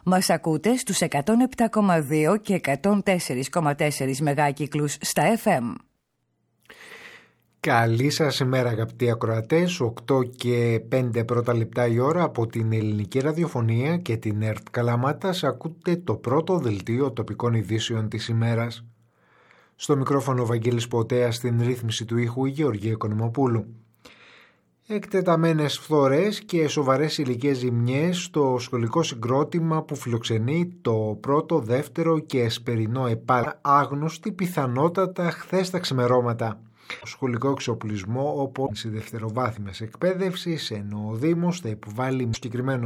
Μας ακούτε στους 107,2 και 104,4 μεγάκυκλους στα FM. Καλή σας ημέρα αγαπητοί ακροατές, 8 και 5 πρώτα λεπτά η ώρα από την Ελληνική Ραδιοφωνία και την ΕΡΤ Καλαμάτας ακούτε το πρώτο δελτίο τοπικών ειδήσεων της ημέρας. Στο μικρόφωνο ο Βαγγέλης Ποτέας, στην ρύθμιση του ήχου η Γεωργία Οικονομοπούλου. Εκτεταμένες φθορές και σοβαρές υλικές ζημιές στο σχολικό συγκρότημα που φιλοξενεί το πρώτο, δεύτερο και εσπερινό ΕΠΑ, άγνωστη πιθανότατα χθες τα ξημερώματα. Σχολικό εξοπλισμό όπως η δευτεροβάθμιας εκπαίδευσης, ενώ ο Δήμος θα υποβάλει συγκεκριμένο